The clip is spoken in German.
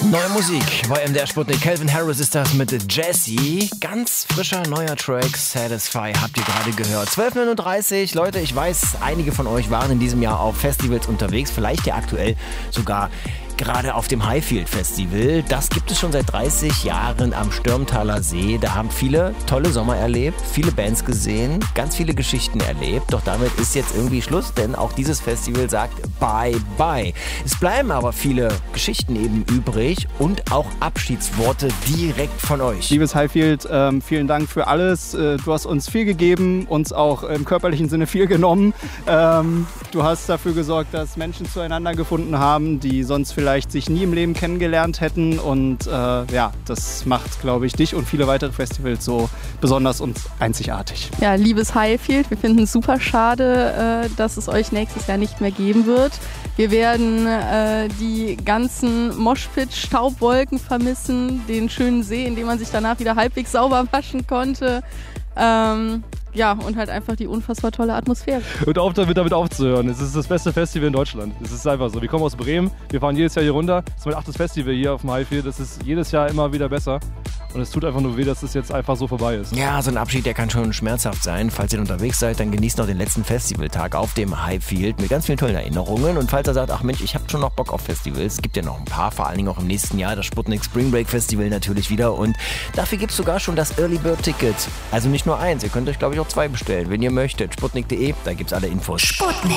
Neue Musik bei MDR Sputnik. Calvin Harris ist das mit Jessie. Ganz frischer neuer Track, Satisfy, habt ihr gerade gehört. 12:39 Leute, ich weiß, einige von euch waren in diesem Jahr auf Festivals unterwegs. Vielleicht ja aktuell sogar gerade auf dem Highfield Festival. Das gibt es schon seit 30 Jahren am Stürmtaler See. Da haben viele tolle Sommer erlebt, viele Bands gesehen, ganz viele Geschichten erlebt. Doch damit ist jetzt irgendwie Schluss, denn auch dieses Festival sagt Bye-bye. Es bleiben aber viele Geschichten eben übrig und auch Abschiedsworte direkt von euch. Liebes Highfield, vielen Dank für alles. Du hast uns viel gegeben, uns auch im körperlichen Sinne viel genommen. Du hast dafür gesorgt, dass Menschen zueinander gefunden haben, die sonst vielleicht sich nie im Leben kennengelernt hätten. Und ja, das macht, glaube ich, dich und viele weitere Festivals so besonders und einzigartig. Ja, liebes Highfield, wir finden es super schade, dass es euch nächstes Jahr nicht mehr geben wird. Wir werden die ganzen Moshpit-Staubwolken vermissen, den schönen See, in dem man sich danach wieder halbwegs sauber waschen konnte. Ja, und halt einfach die unfassbar tolle Atmosphäre. Und auf damit aufzuhören. Es ist das beste Festival in Deutschland. Es ist einfach so. Wir kommen aus Bremen, wir fahren jedes Jahr hier runter. Das ist mein 8. Festival hier auf dem Highfield. Das ist jedes Jahr immer wieder besser. Und es tut einfach nur weh, dass es jetzt einfach so vorbei ist. Ja, so ein Abschied, der kann schon schmerzhaft sein. Falls ihr unterwegs seid, dann genießt noch den letzten Festivaltag auf dem Highfield mit ganz vielen tollen Erinnerungen. Und falls ihr sagt, ach Mensch, ich habe schon noch Bock auf Festivals, es gibt ja noch ein paar, vor allen Dingen auch im nächsten Jahr, das Sputnik Spring Break Festival natürlich wieder. Und dafür gibt es sogar schon das Early Bird Ticket. Also nicht nur eins, ihr könnt euch, glaube ich, auch 2 bestellen, wenn ihr möchtet. Sputnik.de, da gibt es alle Infos. Sputnik.